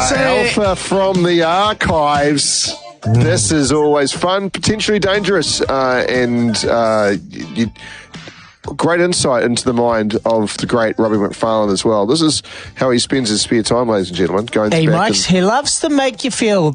Alpha from the archives. This is always fun, potentially dangerous, and great insight into the mind of the great Robbie McFarlane as well. This is how he spends his spare time, ladies and gentlemen. He loves to make you feel